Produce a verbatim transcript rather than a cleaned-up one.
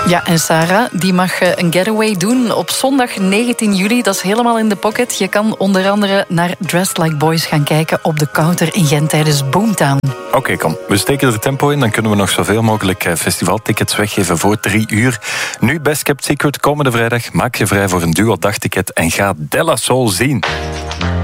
Ja, en Sarah, die mag een getaway doen op zondag negentien juli. Dat is helemaal in de pocket. Je kan onder andere naar Dressed Like Boys gaan kijken op de Counter in Gent tijdens Boomtown. Oké, okay, kom. We steken er tempo in. Dan kunnen we nog zoveel mogelijk festivaltickets weggeven voor drie uur. Nu Best Kept Secret komende vrijdag. Maak je vrij voor een duo dagticket en ga Della Soul zien.